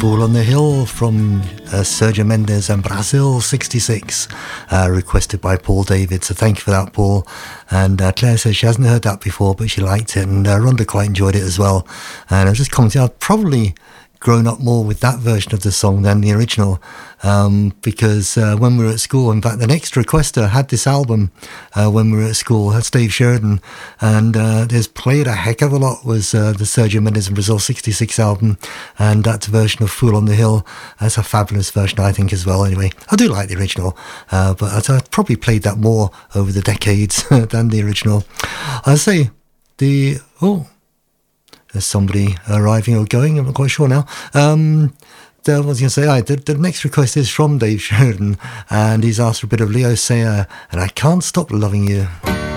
Fool on the Hill from Sergio Mendes and Brazil 66, requested by Paul David. So thank you for that, Paul. And Claire says she hasn't heard that before, but she liked it. And Rhonda quite enjoyed it as well. And I was just commenting, I've probably grown up more with that version of the song than the original, because when we were at school, in fact, the next requester had this album when we were at school. That's Dave Sheridan, and there's played a heck of a lot was the Sergio Mendes and Brazil 66 album, and that version of Fool on the Hill. That's a fabulous version, I think, as well. Anyway, I do like the original, but I've probably played that more over the decades than the original. I say there's somebody arriving or going, I'm not quite sure now. What was I going to say? The next request is from Dave Sheridan, and he's asked for a bit of Leo Sayer, and I Can't Stop Loving You.